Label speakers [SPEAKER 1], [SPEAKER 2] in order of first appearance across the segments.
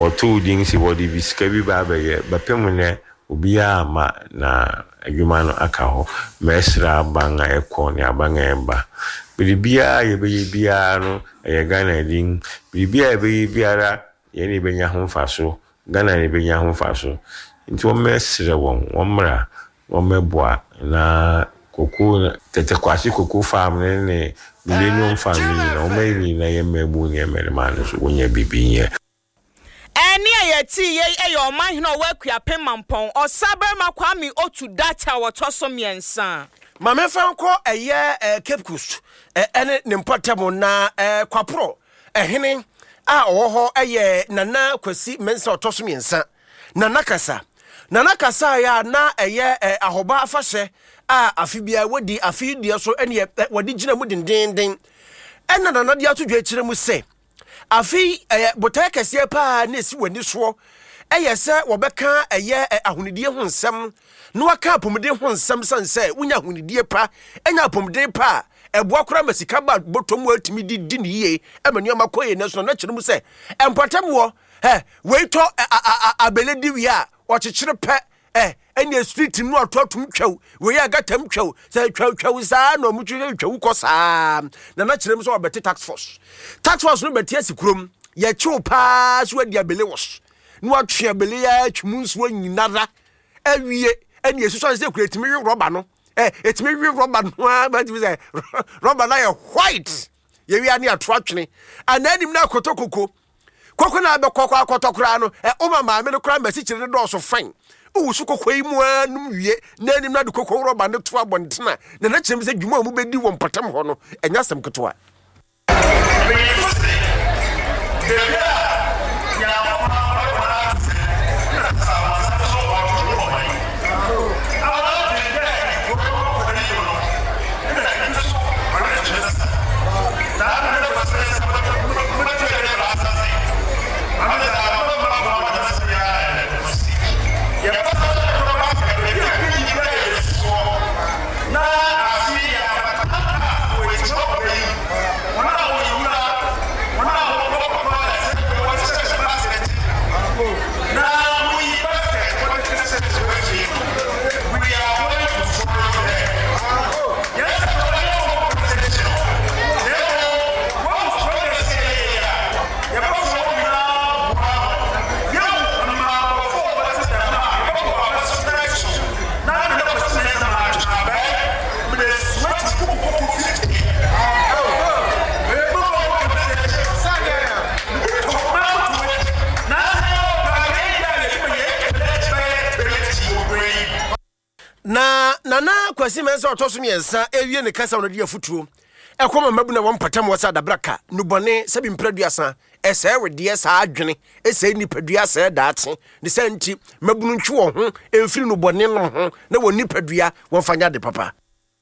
[SPEAKER 1] Oto din si wodi bisika bi ba bɛyɛ bɛpem ne obiara ma na adwuma no aka ho mesra banga ekɔ ne abanga emba bibia ye bibia no ɛyɛ Ghana din bibia ye biara ye ne benya ho faso Ghana ne benya ho faso nti o mesre won mra o meboa na koko tete kwasi koko farm ne Millennium family na o meri na ye mebu ne merima no so wonya bibinye
[SPEAKER 2] Eni ayeti ye eyo man no wakua pemampon osaberma kwami otu data wotoso miensa
[SPEAKER 3] ma mefa nko eye Cape Coast ene ne mpotamo na kwapro ehene a oho eye Nana Kwasi Mensah otoso miensa Nana kasa ya na eye ahoba afahye a afibia wodi afidie so ene wodi gina mu dindindin ena Nana dia to dwekire mu se afi botae kese pa na esi wani so se wobeka ahunidie ho nsem na waka apomde ho nsem sanse wunya ahunidie pa enya apomde pa eboa kora masika ba botom atimi di niye amanu amakoye na so na kire mu se empotamwo weito abeledi wi a okyekere pe enya street no atotum twaw we ya gatam twaw say twaw saa no mu twaw ko saa na kire mu so obete tax force no beti asikurom ye chew pa so adi abele wos no atwe abele ya twum nso nyinara awie enya so say kuretimi rubber no etimi rubber no but say rubber na ye white ye wi ani atwatwene ananim na kotokoko koko na be kotokora no o mama me no kora masi kire do so fine usu kokoi mu anum wie na anim na de kokko rubber no to abontena na kire me say dwuma mu bedi wo mpatam ho no enya sem ketewa Nana Kwasi Mensah otoso miensa ewie ne kasa no de afutuo ekoma mabu na wompatam wasa dabraka nubone sabi mpraduasa ese wede sa adwene ese nipadua sa daate ne santi mabu no ntwe wo ho emfiri nubone no ho na wo nipadua wo fanya de papa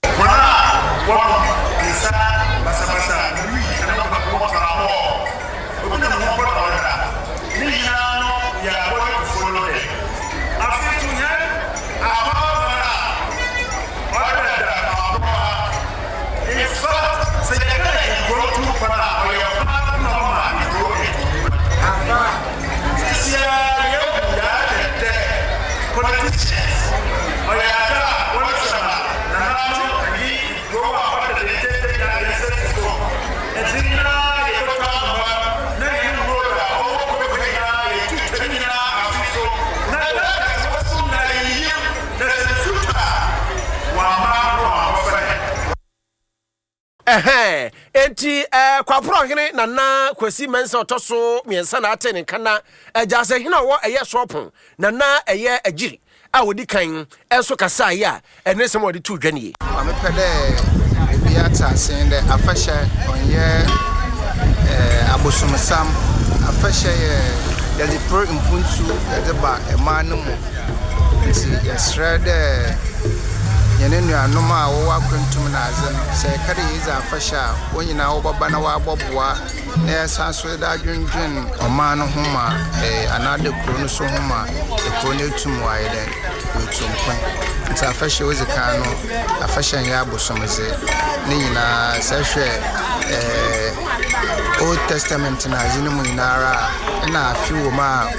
[SPEAKER 3] enti kwapro hene Nana Kwasi Mensah otoso miensa na atene kana ajase hene wo eye sopon Nana eye agiri a wodi kan enso kasa ya enesem wodi tu dwane
[SPEAKER 4] amepede ebiata sende afashe onye abosomsam afashe ye the pro impuntu the ba emanum nti yesrede yenenu anoma wo akwentum na azem se kare yiza afasha wonyina wo baba na wa boboa na yasanso da dwendwen oma no homa anade kro no so homa kro no tum wa yede tum kwan nti afasha wo zika no afasha ya abosomze ne nyina se hwe Old Testament na adze no mu nyinara na afi wo ma